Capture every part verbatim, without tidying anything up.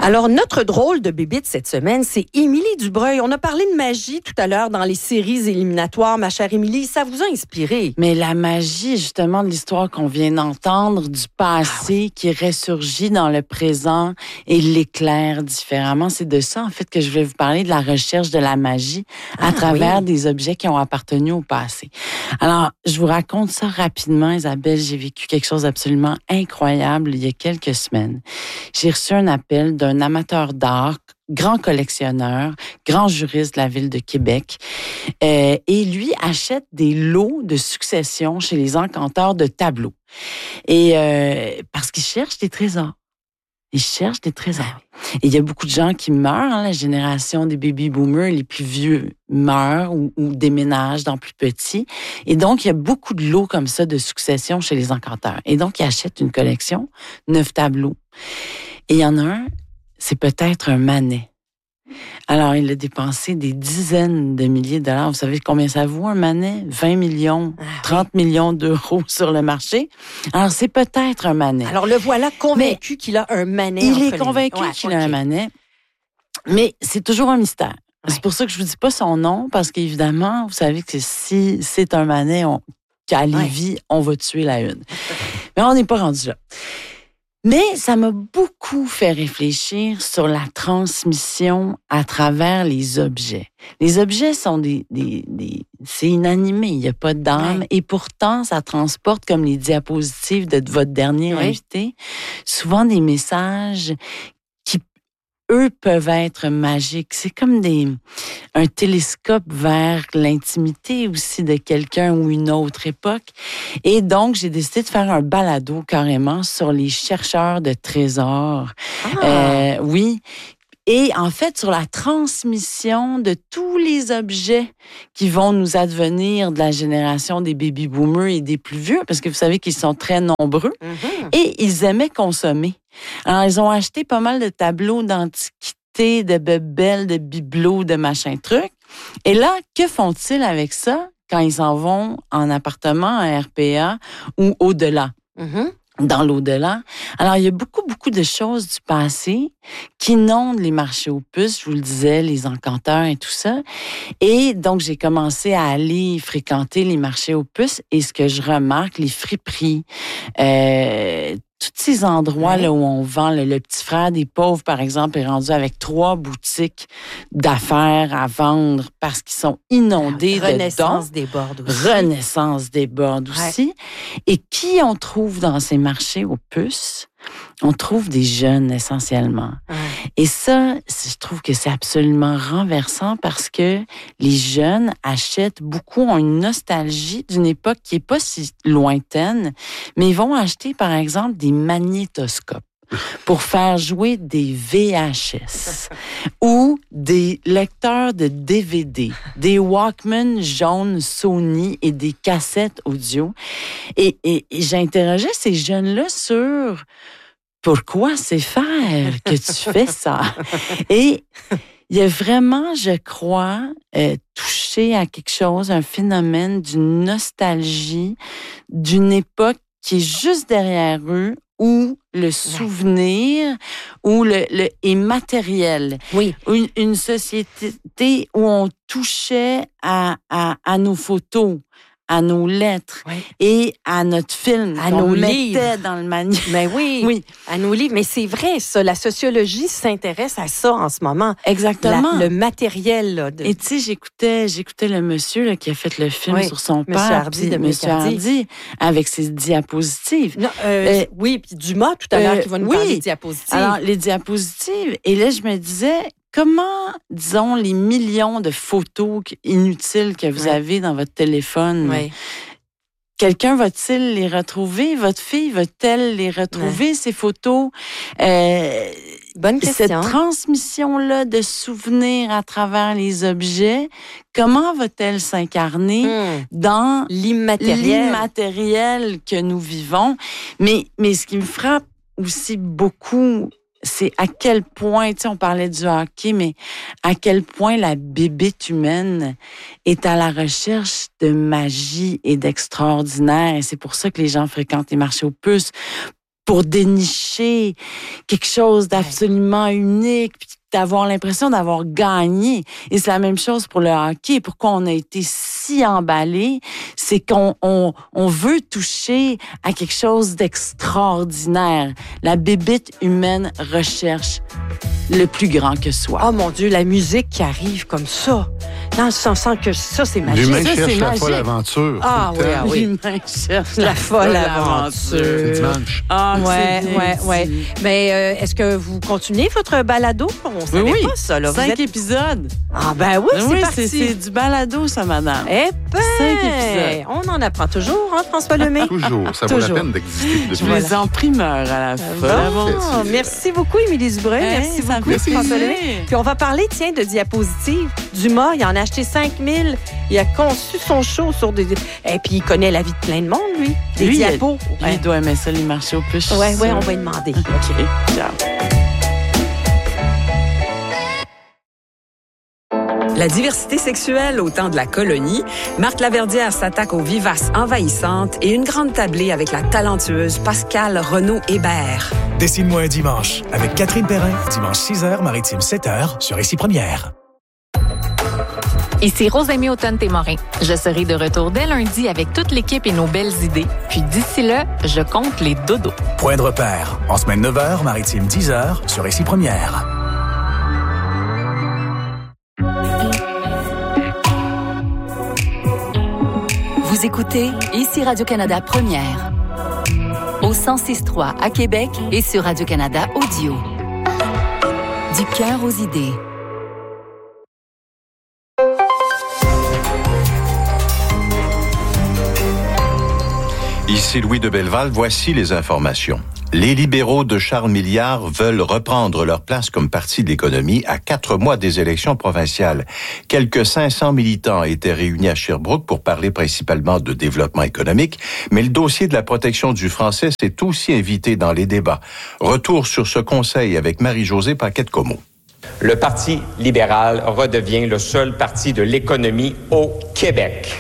Alors, notre drôle de bébite cette semaine, c'est Émilie Dubreuil. On a parlé de magie tout à l'heure dans les séries éliminatoires. Ma chère Émilie, ça vous a inspiré? Mais la magie, justement, de l'histoire qu'on vient d'entendre, du passé ah oui. qui ressurgit dans le présent et l'éclaire différemment, c'est de ça, en fait, que je voulais vous parler, de la recherche de la magie ah, à travers oui. des objets qui ont appartenu au passé. Alors, je vous raconte ça rapidement, Isabelle. J'ai vécu quelque chose d'absolument incroyable il y a quelques semaines. J'ai reçu un appel d'un amateur d'art, grand collectionneur, grand juriste de la ville de Québec. Euh, et lui achète des lots de succession chez les encanteurs de tableaux. Et euh, parce qu'il cherche des trésors. Il cherche des trésors. Et il y a beaucoup de gens qui meurent, hein, la génération des baby boomers, les plus vieux meurent ou, ou déménagent dans plus petits. Et donc, il y a beaucoup de lots comme ça de succession chez les encanteurs. Et donc, il achète une collection, neuf tableaux. Et il y en a un, c'est peut-être un Manet. Alors, il a dépensé des dizaines de milliers de dollars. Vous savez combien ça vaut, un Manet? vingt millions, trente ah, oui. millions d'euros sur le marché. Alors, c'est peut-être un Manet. Alors, le voilà convaincu mais qu'il a un Manet. Il est convaincu ouais, qu'il okay. a un Manet. Mais c'est toujours un mystère. Ouais. C'est pour ça que je vous dis pas son nom, parce qu'évidemment, vous savez que si c'est un Manet, on, qu'à Lévis, ouais. on va tuer la une. Mais on n'est pas rendu là. Mais ça m'a beaucoup fait réfléchir sur la transmission à travers les objets. Les objets sont des, des, des c'est inanimé, il n'y a pas d'âme, ouais. et pourtant ça transporte, comme les diapositives de votre dernier ouais. invité, souvent des messages qui, eux, peuvent être magiques. C'est comme des un télescope vers l'intimité aussi de quelqu'un ou une autre époque. Et donc, j'ai décidé de faire un balado carrément sur les chercheurs de trésors. Ah. Euh, oui. Et en fait, sur la transmission de tous les objets qui vont nous advenir de la génération des baby boomers et des plus vieux, parce que vous savez qu'ils sont très nombreux, mm-hmm. et ils aimaient consommer. Alors, ils ont acheté pas mal de tableaux d'antiquité, de bebelles, de bibelots, de machin truc. Et là, que font-ils avec ça quand ils s'en vont en appartement, en R P A ou au-delà? Mm-hmm. Dans l'au-delà. Alors, il y a beaucoup, beaucoup de choses du passé qui inondent les marchés aux puces, je vous le disais, les encanteurs et tout ça. Et donc, j'ai commencé à aller fréquenter les marchés aux puces et ce que je remarque, les friperies, euh, tous ces endroits ouais. là où on vend, le, le petit frère des pauvres, par exemple, est rendu avec trois boutiques d'affaires à vendre parce qu'ils sont inondés Renaissance de dons. Renaissance déborde aussi. Renaissance déborde aussi. Ouais. Et qui on trouve dans ces marchés aux puces? On trouve des jeunes essentiellement. Ouais. Et ça, je trouve que c'est absolument renversant parce que les jeunes achètent beaucoup, ont une nostalgie d'une époque qui est pas si lointaine, mais ils vont acheter, par exemple, des magnétoscopes pour faire jouer des V H S ou des lecteurs de D V D, des Walkman jaunes Sony et des cassettes audio. Et, et, et j'ai interrogé ces jeunes-là sur pourquoi c'est faire que tu fais ça. Et il y a vraiment, je crois, euh, touché à quelque chose, un phénomène d'une nostalgie d'une époque qui est juste derrière eux, où le souvenir, où le, le est matériel. Oui. Une, une société où on touchait à, à, à nos photos, à nos lettres oui. et à notre film à qu'on nos mettait livres. dans le manuel. Mais oui, oui, à nos livres. Mais c'est vrai, ça. La sociologie s'intéresse à ça en ce moment. Exactement. La, le matériel. Là, de... Et tu sais, j'écoutais, j'écoutais le monsieur là, qui a fait le film oui. sur son monsieur père. Hardy de Monsieur Hardy. Hardy, avec ses diapositives. Non, euh, euh, oui, puis Dumas tout à l'heure euh, qui va nous oui. parler de diapositives. Alors, les diapositives. Et là, je me disais... Comment, disons, les millions de photos inutiles que vous oui. avez dans votre téléphone, oui. quelqu'un va-t-il les retrouver? Votre fille va-t-elle les retrouver, oui. ces photos? Euh, Bonne question. Cette transmission-là de souvenirs à travers les objets, comment va-t-elle s'incarner mmh. dans l'immatériel. l'immatériel que nous vivons? Mais, mais ce qui me frappe aussi beaucoup... c'est à quel point, tu sais, on parlait du hockey, mais à quel point la bébête humaine est à la recherche de magie et d'extraordinaire. Et c'est pour ça que les gens fréquentent les marchés aux puces, pour dénicher quelque chose d'absolument unique, puis d'avoir l'impression d'avoir gagné. Et c'est la même chose pour le hockey. Pourquoi on a été si emballé, c'est qu'on on, on veut toucher à quelque chose d'extraordinaire. La bébite humaine recherche le plus grand que soi. Oh mon Dieu, la musique qui arrive comme ça. Dans le sens que ça, c'est magique. L'humain ça, cherche c'est la magique. folle aventure. Ah oui, ah oui. L'humain cherche La folle aventure. C'est dimanche. Ah, Ouais, c'est bien ouais, dit. ouais. Mais euh, est-ce que vous continuez votre balado? On savait Oui, oui. pas ça. Là. Vous Cinq êtes- épisodes. Ah ben oui, c'est oui, parti. c'est, c'est du balado, ça, madame. Eh ben, Cinq épisodes. on en apprend toujours, hein, François Lemay? Toujours. Ça vaut la Toujours. peine d'exister. Je depuis. vous les ai en primeur à la fin. Bon, Bon. merci beaucoup, Émilie Dubreuil. Hey, merci ça me beaucoup, fait François plaisir. Lemay. Puis on va parler, tiens, de diapositives. Dumas, il en a acheté cinq mille. Il a conçu son show sur des... Et puis, il connaît la vie de plein de monde, lui. Des Lui, diapos. Lui, Ouais, il doit aimer ça, les marchés aux puces. ouais, ouais, ça. on va lui demander. OK, ciao. La diversité sexuelle au temps de la colonie, Marthe Laverdière s'attaque aux vivaces envahissantes et une grande tablée avec la talentueuse Pascale Renaud-Hébert. Dessine-moi un dimanche avec Catherine Perrin, dimanche six heures, maritime sept heures, sur Récit Première. Ici Rosemée Automne-Témorin. Je serai de retour dès lundi avec toute l'équipe et nos belles idées. Puis d'ici là, je compte les dodos. Point de repère, en semaine neuf heures, maritime dix heures, sur Récit Première. Vous écoutez ici Radio-Canada Première. Au cent six trois à Québec et sur Radio-Canada Audio. Du cœur aux idées. Ici Louis de Belleval, voici les informations. Les libéraux de Charles Milliard veulent reprendre leur place comme parti de l'économie à quatre mois des élections provinciales. Quelques cinq cents militants étaient réunis à Sherbrooke pour parler principalement de développement économique, mais le dossier de la protection du français s'est aussi invité dans les débats. Retour sur ce conseil avec Marie-Josée Paquette-Comeau. Le Parti libéral redevient le seul parti de l'économie au Québec.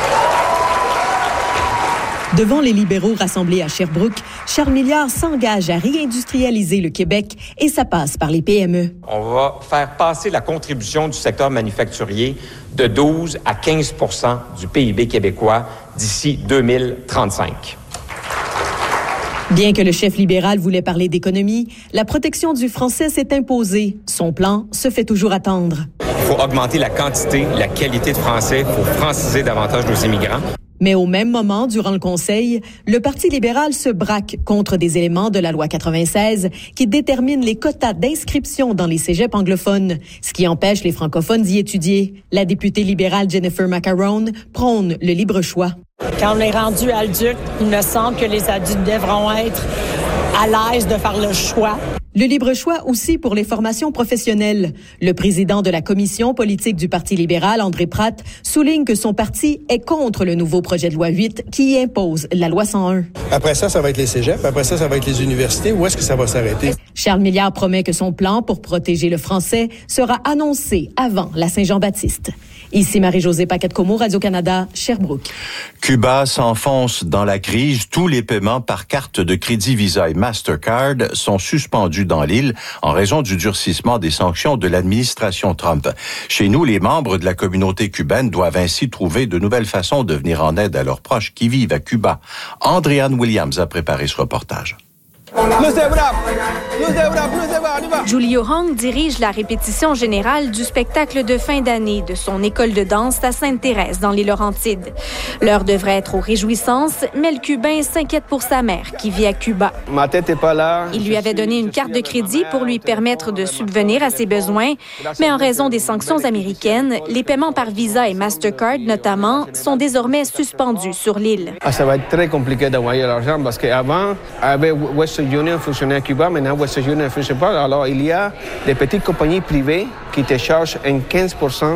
Devant les libéraux rassemblés à Sherbrooke, Charles Milliard s'engage à réindustrialiser le Québec et ça passe par les P M E. On va faire passer la contribution du secteur manufacturier de douze à quinze pour cent du P I B québécois d'ici deux mille trente-cinq. Bien que le chef libéral voulait parler d'économie, la protection du français s'est imposée. Son plan se fait toujours attendre. Il faut augmenter la quantité, la qualité de français. Il faut franciser davantage nos immigrants. Mais au même moment, durant le Conseil, le Parti libéral se braque contre des éléments de la loi quatre-vingt-seize qui déterminent les quotas d'inscription dans les cégeps anglophones, ce qui empêche les francophones d'y étudier. La députée libérale Jennifer Macaron prône le libre choix. Quand on est rendu adulte, il me semble que les adultes devront être à l'aise de faire le choix. Le libre choix aussi pour les formations professionnelles. Le président de la commission politique du Parti libéral, André Pratt, souligne que son parti est contre le nouveau projet de loi huit qui impose la loi cent un. Après ça, ça va être les cégeps. Après ça, ça va être les universités. Où est-ce que ça va s'arrêter? Charles Milliard promet que son plan pour protéger le français sera annoncé avant la Saint-Jean-Baptiste. Ici Marie-Josée Paquette-Comeau, Radio-Canada, Sherbrooke. Cuba s'enfonce dans la crise. Tous les paiements par carte de crédit Visa et Mastercard sont suspendus dans l'île en raison du durcissement des sanctions de l'administration Trump. Chez nous, les membres de la communauté cubaine doivent ainsi trouver de nouvelles façons de venir en aide à leurs proches qui vivent à Cuba. Andréanne Williams a préparé ce reportage. Julio Hong dirige la répétition générale du spectacle de fin d'année de son école de danse à Sainte-Thérèse, dans les Laurentides. L'heure devrait être aux réjouissances, mais le Cubain s'inquiète pour sa mère, qui vit à Cuba. Ma tête n'est pas là. Il lui avait donné une carte de crédit pour lui permettre de subvenir à ses besoins, mais en raison des sanctions américaines, les paiements par Visa et Mastercard, notamment, sont désormais suspendus sur l'île. Ah, ça va être très compliqué d'envoyer l'argent parce qu'avant, avec Western Union fonctionnait à Cuba, maintenant Western Union ne fonctionne pas. Alors, il y a des petites compagnies privées qui te chargent un quinze pour cent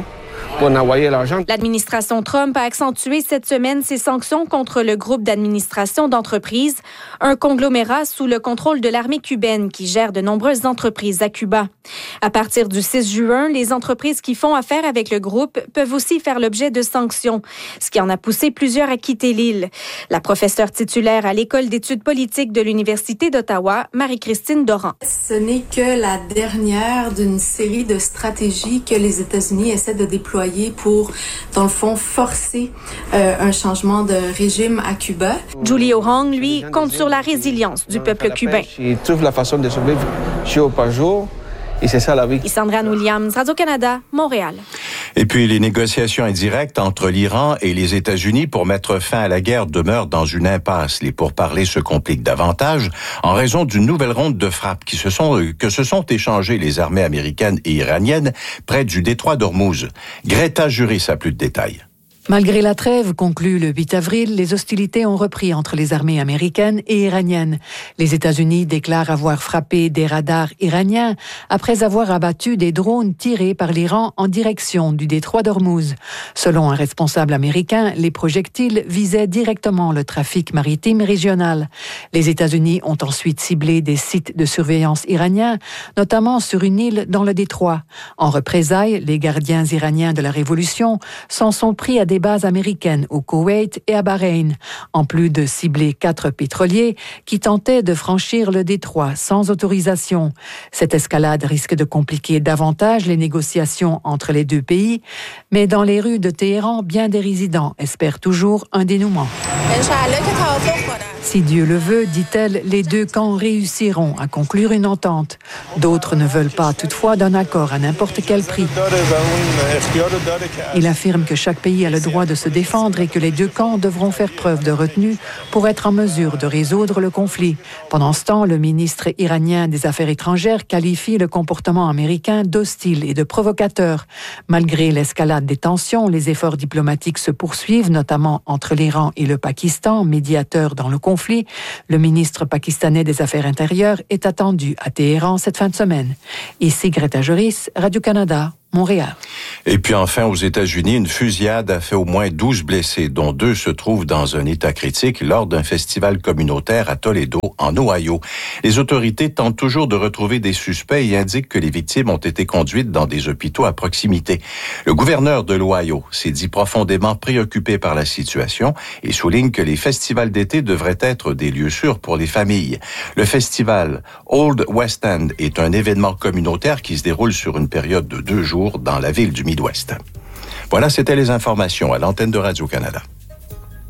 pour envoyer l'argent. L'administration Trump a accentué cette semaine ses sanctions contre le groupe d'administration d'entreprises, un conglomérat sous le contrôle de l'armée cubaine qui gère de nombreuses entreprises à Cuba. À partir du six juin, les entreprises qui font affaire avec le groupe peuvent aussi faire l'objet de sanctions, ce qui en a poussé plusieurs à quitter l'île. La professeure titulaire à l'École d'études politiques de l'Université d'Ottawa, Marie-Christine Doran. Ce n'est que la dernière d'une série de stratégies que les États-Unis essaient de déployer pour, dans le fond, forcer euh, un changement de régime à Cuba. Julio Hong, lui, compte sur la résilience du peuple cubain. Ils trouvent la façon de survivre jour par jour. Et c'est ça la vie. Sandrine Williams, Radio-Canada, Montréal. Et puis, les négociations indirectes entre l'Iran et les États-Unis pour mettre fin à la guerre demeurent dans une impasse. Les pourparlers se compliquent davantage en raison d'une nouvelle ronde de frappes qui se sont, que se sont échangées les armées américaines et iraniennes près du détroit d'Ormuz. Greta Juris a plus de détails. Malgré la trêve conclue le huit avril, les hostilités ont repris entre les armées américaines et iraniennes. Les États-Unis déclarent avoir frappé des radars iraniens après avoir abattu des drones tirés par l'Iran en direction du détroit d'Ormuz. Selon un responsable américain, les projectiles visaient directement le trafic maritime régional. Les États-Unis ont ensuite ciblé des sites de surveillance iraniens, notamment sur une île dans le détroit. En représailles, les gardiens iraniens de la Révolution s'en sont pris à des bases américaines au Koweït et à Bahreïn, en plus de cibler quatre pétroliers qui tentaient de franchir le détroit sans autorisation. Cette escalade risque de compliquer davantage les négociations entre les deux pays, mais dans les rues de Téhéran, bien des résidents espèrent toujours un dénouement. Si Dieu le veut, dit-elle, les deux camps réussiront à conclure une entente. D'autres ne veulent pas toutefois d'un accord à n'importe quel prix. Il affirme que chaque pays a le droit de se défendre et que les deux camps devront faire preuve de retenue pour être en mesure de résoudre le conflit. Pendant ce temps, le ministre iranien des Affaires étrangères qualifie le comportement américain d'hostile et de provocateur. Malgré l'escalade des tensions, les efforts diplomatiques se poursuivent, notamment entre l'Iran et le Pakistan, médiateur dans le conflit. Le ministre pakistanais des Affaires intérieures est attendu à Téhéran cette fin de semaine. Ici Greta Juris, Radio-Canada, Montréal. Et puis enfin, aux États-Unis, une fusillade a fait au moins douze blessés, dont deux se trouvent dans un état critique lors d'un festival communautaire à Toledo, en Ohio. Les autorités tentent toujours de retrouver des suspects et indiquent que les victimes ont été conduites dans des hôpitaux à proximité. Le gouverneur de l'Ohio s'est dit profondément préoccupé par la situation et souligne que les festivals d'été devraient être des lieux sûrs pour les familles. Le festival Old West End est un événement communautaire qui se déroule sur une période de deux jours dans la ville du Midwest. Voilà, c'était les informations à l'antenne de Radio-Canada.